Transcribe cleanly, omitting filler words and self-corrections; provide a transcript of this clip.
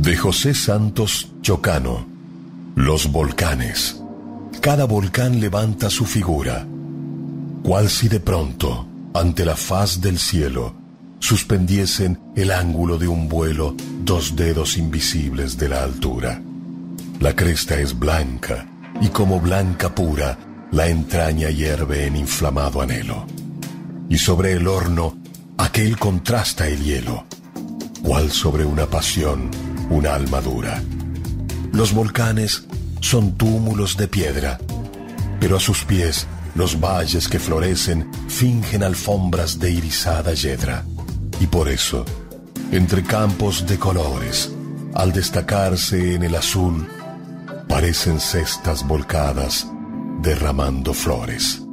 De José Santos Chocano. Los volcanes. Cada volcán levanta su figura, cual si de pronto, ante la faz del cielo, suspendiesen el ángulo de un vuelo dos dedos invisibles de la altura. La cresta es blanca, y como blanca pura, la entraña hierve en inflamado anhelo. Y sobre el horno, aquel contrasta el hielo, cual sobre una pasión, una alma dura. Los volcanes son túmulos de piedra, pero a sus pies los valles que florecen fingen alfombras de irisada yedra. Y por eso, entre campos de colores, al destacarse en el azul, parecen cestas volcadas derramando flores.